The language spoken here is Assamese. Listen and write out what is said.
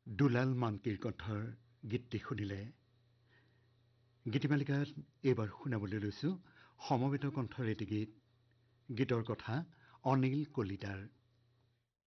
দুলাল মানকিৰ কণ্ঠৰ গীতটি শুনিলে। গীতিমালিকাত এইবাৰ শুনাবলৈ লৈছো সমবেত কণ্ঠৰ এটি গীত। গীতৰ কথা অনিল কলিতাৰ।